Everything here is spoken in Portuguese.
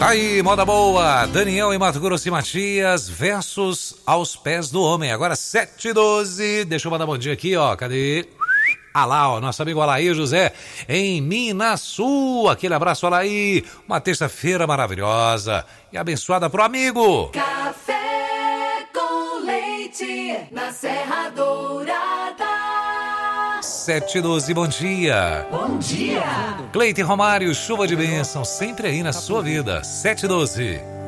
Tá aí, moda boa, Daniel e Mato Grosso e Matias versus Aos Pés do Homem. Agora 7h12, deixa eu mandar bom dia aqui, ó, cadê? Ah lá, ó, nosso amigo Alair José, em Minas Sul. Aquele abraço, Alair. Uma terça-feira maravilhosa e abençoada pro amigo. Café com leite na Serra Dourada. 7h12, bom dia. Bom dia. Cleiton Romário, chuva de bênção, sempre aí na sua vida. 7h12.